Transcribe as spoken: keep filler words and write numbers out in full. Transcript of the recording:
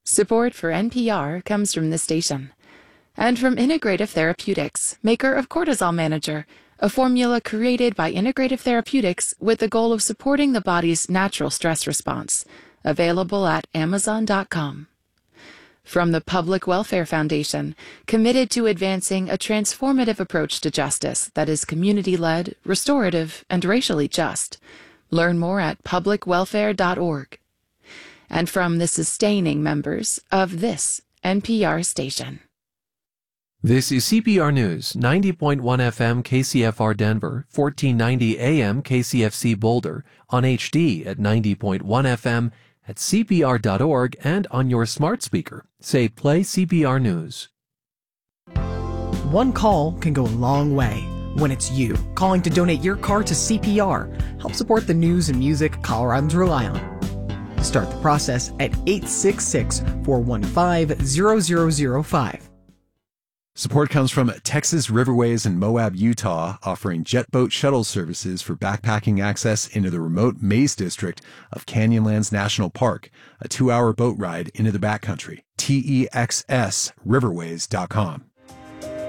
Support for N P R comes from this station. And from Integrative Therapeutics, maker of Cortisol Manager, a formula created by Integrative Therapeutics with the goal of supporting the body's natural stress response. Available at amazon dot com. From the Public Welfare Foundation, committed to advancing a transformative approach to justice that is community-led, restorative, and racially just. Learn more at public welfare dot org. And from the sustaining members of this N P R station. This is C P R News, ninety point one F M K C F R Denver, fourteen ninety A M K C F C Boulder, on H D at ninety point one F M, at C P R dot org, and on your smart speaker. Say play C P R News. One call can go a long way. When it's you calling to donate your car to C P R, help support the news and music Coloradans rely on. Start the process at eight six six, four one five, zero zero zero five. Support comes from Texas Riverways in Moab, Utah, offering jet boat shuttle services for backpacking access into the remote Maze District of Canyonlands National Park, a two-hour boat ride into the backcountry. T E X S riverways dot com.